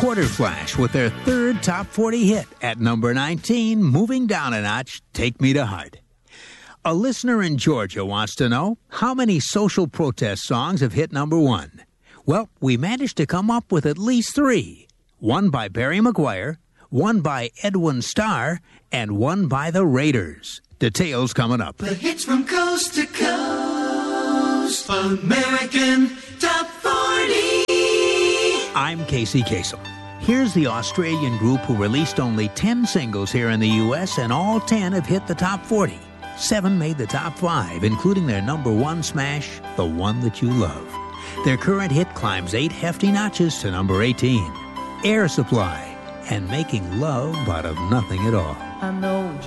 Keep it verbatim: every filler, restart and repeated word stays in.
Quarter Flash with their third top forty hit at number nineteen, moving down a notch, Take Me to Heart. A listener in Georgia wants to know how many social protest songs have hit number one. Well, we managed to come up with at least three. One by Barry McGuire, one by Edwin Starr, and one by the Raiders. Details coming up. The hits from coast to coast. American Top forty. I'm Casey Kasem. Here's the Australian group who released only ten singles here in the U S, and all ten have hit the top forty. Seven made the top five, including their number one smash, The One That You Love. Their current hit climbs eight hefty notches to number eighteen. Air Supply and Making Love Out of Nothing at All. I know